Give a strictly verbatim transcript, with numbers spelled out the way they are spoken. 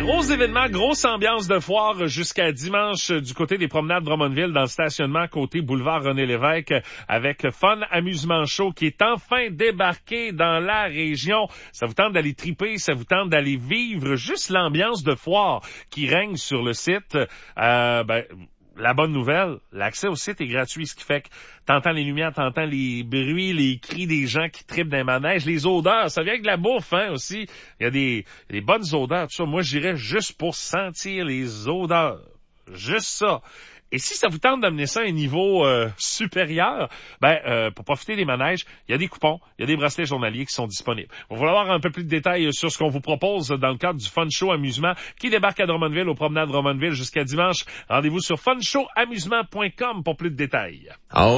Gros événement, grosse ambiance de foire jusqu'à dimanche du côté des promenades Drummondville dans le stationnement côté boulevard René-Lévesque avec Fun Amusement Show qui est enfin débarqué dans la région. Ça vous tente d'aller triper, ça vous tente d'aller vivre juste l'ambiance de foire qui règne sur le site. Euh, ben, la bonne nouvelle, l'accès au site est gratuit, ce qui fait que t'entends les lumières, t'entends les bruits, les cris des gens qui tripent dans les manèges, les odeurs, ça vient avec de la bouffe, hein, aussi. Il y a des, des bonnes odeurs, tout ça. Moi, j'irais juste pour sentir les odeurs. Juste ça. Et si ça vous tente d'amener ça à un niveau euh, supérieur, ben euh, pour profiter des manèges, il y a des coupons, il y a des bracelets journaliers qui sont disponibles. On va avoir un peu plus de détails sur ce qu'on vous propose dans le cadre du Fun Show Amusement qui débarque à Drummondville, au promenade Drummondville jusqu'à dimanche. Rendez-vous sur fun show amusement point com pour plus de détails. Oh.